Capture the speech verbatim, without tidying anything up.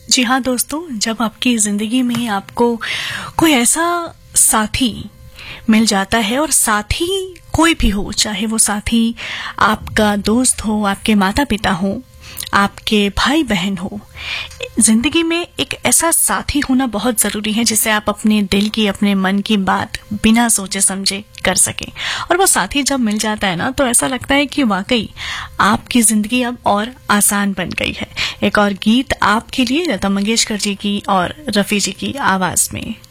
जी हाँ दोस्तों, जब आपकी ज़िंदगी में आपको कोई ऐसा साथी मिल जाता है, और साथी कोई भी हो, चाहे वो साथी आपका दोस्त हो, आपके माता पिता हो, आपके भाई बहन हो, जिंदगी में एक ऐसा साथी होना बहुत जरूरी है जिसे आप अपने दिल की, अपने मन की बात बिना सोचे समझे कर सकें। और वो साथी जब मिल जाता है ना, तो ऐसा लगता है कि वाकई आपकी जिंदगी अब और आसान बन गई है। एक और गीत आपके लिए लता मंगेशकर जी की और रफी जी की आवाज में।